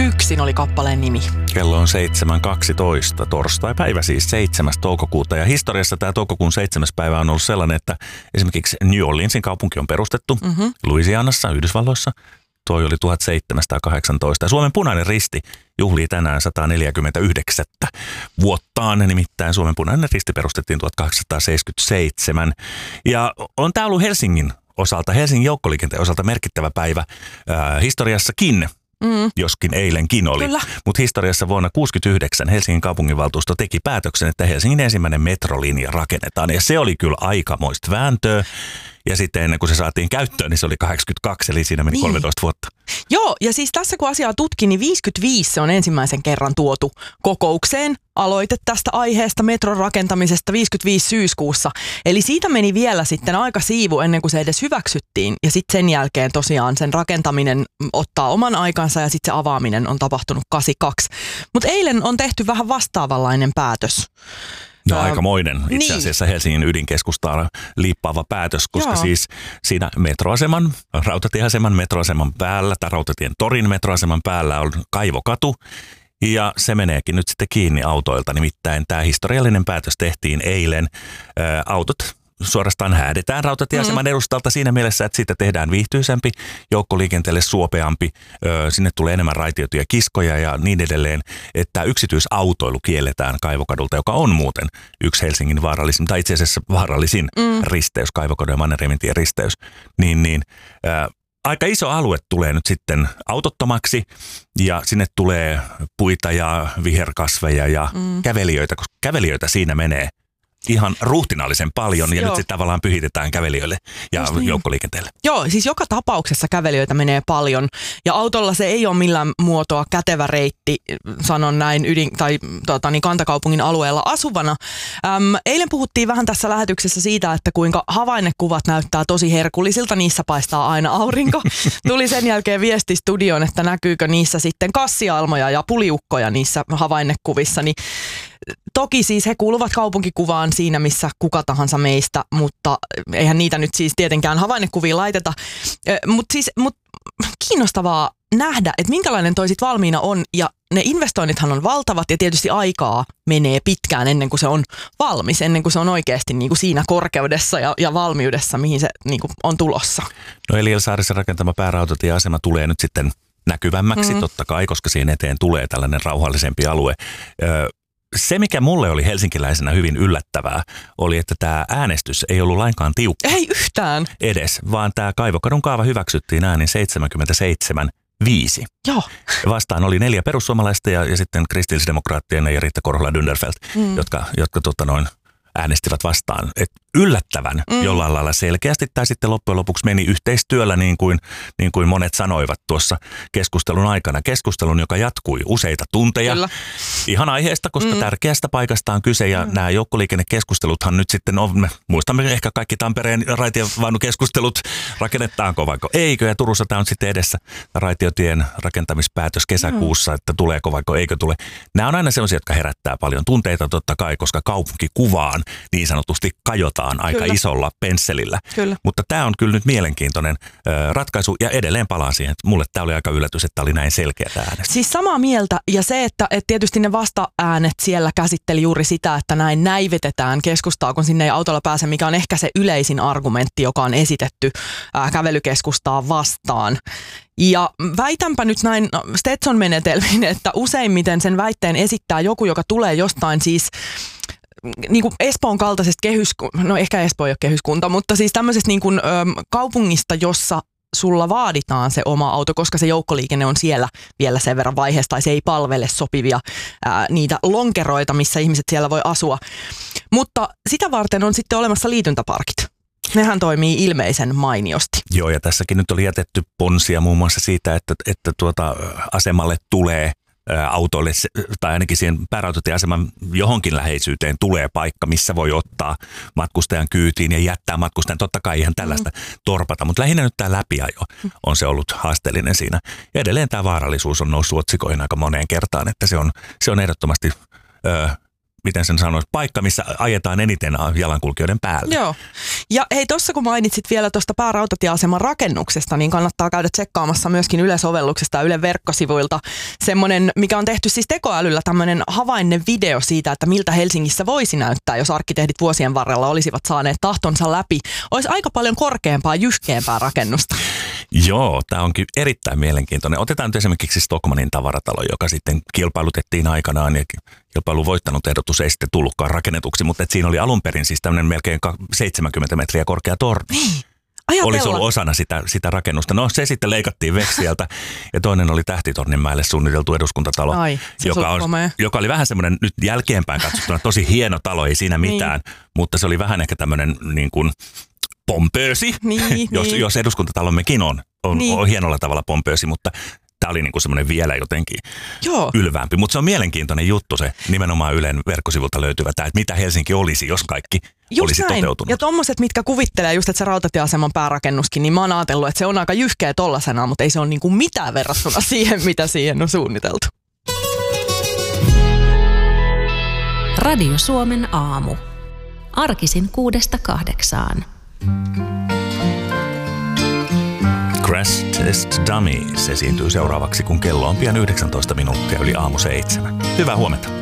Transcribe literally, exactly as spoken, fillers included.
yksin oli kappaleen nimi. Kello on seitsemän kaksitoista, torstai-päivä siis seitsemäs toukokuuta. Ja historiassa tämä toukokuun seitsemäs päivä on ollut sellainen, että esimerkiksi New Orleansin kaupunki on perustettu mm-hmm. Louisianassa, Yhdysvalloissa. Toi oli tuhatseitsemänsataakahdeksantoista. Ja Suomen Punainen Risti juhlii tänään sata neljäkymmentäyhdeksän vuottaan. Nimittäin Suomen Punainen Risti perustettiin tuhatkahdeksansataaseitsemänkymmentäseitsemän. Ja on tämä ollut Helsingin osalta, Helsingin joukkoliikenteen osalta merkittävä päivä ää, historiassakin. Mm. Joskin eilenkin oli. Mutta historiassa vuonna tuhatyhdeksänsataakuusikymmentäyhdeksän Helsingin kaupunginvaltuusto teki päätöksen, että Helsingin ensimmäinen metrolinja rakennetaan. Ja se oli kyllä aikamoista vääntöä. Ja sitten ennen kuin se saatiin käyttöön, niin se oli kahdeksankymmentäkaksi, eli siinä meni niin. kolmetoista vuotta. Joo, ja siis tässä kun asiaa tutkin, niin viisikymmentäviisi se on ensimmäisen kerran tuotu kokoukseen. Aloite tästä aiheesta metron rakentamisesta viisikymmentäviisi syyskuussa. Eli siitä meni vielä sitten aika siivu ennen kuin se edes hyväksyttiin. Ja sitten sen jälkeen tosiaan sen rakentaminen ottaa oman aikansa ja sitten se avaaminen on tapahtunut kahdeksankymmentäkaksi. Mutta eilen on tehty vähän vastaavanlainen päätös. No aikamoinen itse asiassa niin. Helsingin ydinkeskustaan liippaava päätös, koska Joo. siis siinä metroaseman, rautatieaseman metroaseman päällä tai rautatien torin metroaseman päällä on Kaivokatu. Ja se meneekin nyt sitten kiinni autoilta, nimittäin tämä historiallinen päätös tehtiin eilen. Ä, autot suorastaan häädetään rautatieaseman mm. edustalta siinä mielessä, että siitä tehdään viihtyisempi, joukkoliikenteelle suopeampi, ö, sinne tulee enemmän raitioituja kiskoja ja niin edelleen, että yksityisautoilu kielletään Kaivokadulta, joka on muuten yksi Helsingin vaarallisin, tai itse asiassa vaarallisin mm. risteys, Kaivokadun ja Mannerheimintien risteys, niin, niin ö, aika iso alue tulee nyt sitten autottomaksi ja sinne tulee puita ja viherkasveja ja mm. kävelijöitä, koska kävelijöitä siinä menee ihan ruhtinaallisen paljon ja Joo. nyt sitten tavallaan pyhitetään kävelijöille ja niin. joukkoliikenteelle. Joo, siis joka tapauksessa kävelijöitä menee paljon ja autolla se ei ole millään muotoa kätevä reitti, sanon näin ydin, tai tota, niin kantakaupungin alueella asuvana. Äm, eilen puhuttiin vähän tässä lähetyksessä siitä, että kuinka havainnekuvat näyttää tosi herkullisilta, niissä paistaa aina aurinko. Tuli sen jälkeen viesti studioon, että näkyykö niissä sitten kassialmoja ja puliukkoja niissä havainnekuvissa, niin toki siis he kuuluvat kaupunkikuvaan siinä, missä kuka tahansa meistä, mutta eihän niitä nyt siis tietenkään havainnekuviin laiteta. Mutta siis mut kiinnostavaa nähdä, että minkälainen toi sit valmiina on ja ne investoinnithan on valtavat ja tietysti aikaa menee pitkään ennen kuin se on valmis, ennen kuin se on oikeasti niin kuin siinä korkeudessa ja, ja valmiudessa, mihin se niin kuin on tulossa. No Elielsaarissa rakentama päärautatieasema tulee nyt sitten näkyvämmäksi mm. totta kai, koska siihen eteen tulee tällainen rauhallisempi alue. Öö, Se, mikä mulle oli helsinkiläisenä hyvin yllättävää, oli, että tämä äänestys ei ollut lainkaan tiukka. Ei yhtään. Edes, vaan tämä Kaivokadun kaava hyväksyttiin äänin seitsemänkymmentäseitsemän viisi. Joo. Vastaan oli neljä perussuomalaista ja, ja sitten kristillisdemokraattien ja Riitta Korhola-Dünderfeld, mm. jotka, jotka tota noin, äänestivät vastaan. Et yllättävän mm. jollain lailla selkeästi tai sitten loppujen lopuksi meni yhteistyöllä niin kuin, niin kuin monet sanoivat tuossa keskustelun aikana. Keskustelun, joka jatkui useita tunteja. Kyllä. Ihan aiheesta, koska mm. tärkeästä paikasta on kyse ja mm. nämä joukkoliikennekeskusteluthan nyt sitten on, me muistamme ehkä kaikki Tampereen raitiovaunukeskustelut, rakennetaanko vaikka eikö ja Turussa tämä on sitten edessä raitiotien rakentamispäätös kesäkuussa, että tuleeko vaikka eikö tule. Nämä on aina sellaisia, jotka herättää paljon tunteita totta kai, koska kaupunkikuvaan niin sanotusti kajotaan aika kyllä. isolla pensselillä. Kyllä. Mutta tämä on kyllä nyt mielenkiintoinen ö, ratkaisu ja edelleen palaan siihen, että mulle tämä oli aika yllätys, että oli näin selkeä tämä äänestys. Siis samaa mieltä ja se, että, että tietysti ne vasta-äänet siellä käsitteli juuri sitä, että näin näivetetään keskustaa, kun sinne ei autolla pääse, mikä on ehkä se yleisin argumentti, joka on esitetty ää, kävelykeskustaa vastaan. Ja väitänpä nyt näin Stetson-menetelmin, että useimmiten sen väitteen esittää joku, joka tulee jostain siis niin kuin Espoon kaltaisesta kehyskunta, no ehkä Espoo ei ole kehyskunta, mutta siis tämmöisestä niin kuin, ö, kaupungista, jossa sulla vaaditaan se oma auto, koska se joukkoliikenne on siellä vielä sen verran vaiheessa, tai se ei palvele sopivia ää, niitä lonkeroita, missä ihmiset siellä voi asua. Mutta sitä varten on sitten olemassa liityntäparkit. Nehän toimii ilmeisen mainiosti. Joo, ja tässäkin nyt oli jätetty ponsia muun muassa siitä, että, että tuota, asemalle tulee autoille, tai ainakin siihen päärautatieaseman johonkin läheisyyteen tulee paikka, missä voi ottaa matkustajan kyytiin ja jättää matkustajan. Totta kai ihan tällaista mm. torpata, mutta lähinnä nyt tämä läpiajo on se ollut haasteellinen siinä. Ja edelleen tämä vaarallisuus on noussut otsikoihin aika moneen kertaan, että se on, se on ehdottomasti ö, miten sen sanoisi, paikka, missä ajetaan eniten jalankulkijoiden päälle. Joo. Ja hei, tuossa kun mainitsit vielä tuosta päärautatieaseman rakennuksesta, niin kannattaa käydä tsekkaamassa myöskin Yle-sovelluksesta ja Yle verkkosivuilta semmoinen, mikä on tehty siis tekoälyllä, tämmöinen havainnevideo siitä, että miltä Helsingissä voisi näyttää, jos arkkitehdit vuosien varrella olisivat saaneet tahtonsa läpi. Olisi aika paljon korkeampaa, jyskeämpää rakennusta. Joo, tämä onkin erittäin mielenkiintoinen. Otetaan nyt esimerkiksi Stockmannin tavaratalo, joka sitten kilpailutettiin aikanaan ja kilpailun voittanut ehdotus ei sitten tullutkaan rakennetuksi, mutta siinä oli alun perin siis tämmöinen melkein seitsemänkymmentä metriä korkea torni. Niin. Olisi ollut osana sitä, sitä rakennusta. No se sitten leikattiin veksiältä ja toinen oli Tähtitorninmäelle suunniteltu eduskuntatalo, Ai, joka, on, joka oli vähän semmoinen nyt jälkeenpäin katsottuna tosi hieno talo, ei siinä mitään, niin. Mutta se oli vähän ehkä tämmöinen niin kuin pompöösi, niin, jos, niin. jos eduskuntatalommekin on, on, niin. on hienolla tavalla pompöösi, mutta tämä oli niinku semmoinen vielä jotenkin Joo. ylvämpi. Mutta se on mielenkiintoinen juttu se nimenomaan Ylen verkkosivulta löytyvä tämä, että mitä Helsinki olisi, jos kaikki just olisi näin. Toteutunut. Ja tommoset, mitkä kuvittelee just, että se rautatieaseman päärakennuskin, niin mä oon ajatellut, että se on aika jyhkeä tollasena, mutta ei se ole niinku mitään verrattuna siihen, mitä siihen on suunniteltu. Radio Suomen aamu. Arkisin kuudesta kahdeksaan. Crash Test Dummies esiintyy seuraavaksi, kun kello on pian yhdeksäntoista minuuttia yli aamu seitsemän. Hyvää huomenta.